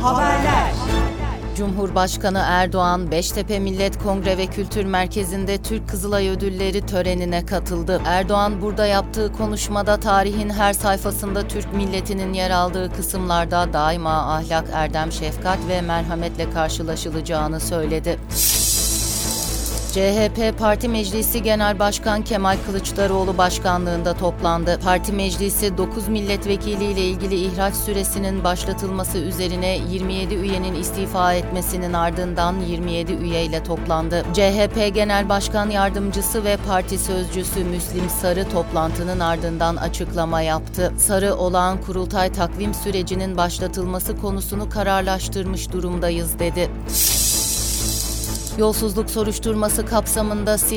Haberler. Cumhurbaşkanı Erdoğan, Beştepe Millet Kongre ve Kültür Merkezi'nde Türk Kızılay Ödülleri törenine katıldı. Erdoğan burada yaptığı konuşmada tarihin her sayfasında Türk milletinin yer aldığı kısımlarda daima ahlak, erdem, şefkat ve merhametle karşılaşılacağını söyledi. CHP Parti Meclisi Genel Başkan Kemal Kılıçdaroğlu başkanlığında toplandı. Parti Meclisi 9 milletvekili ile ilgili ihraç süresinin başlatılması üzerine 27 üyenin istifa etmesinin ardından 27 üyeyle toplandı. CHP Genel Başkan Yardımcısı ve Parti Sözcüsü Müslim Sarı toplantının ardından açıklama yaptı. Sarı, olağan kurultay takvim sürecinin başlatılması konusunu kararlaştırmış durumdayız dedi. Yolsuzluk soruşturması kapsamında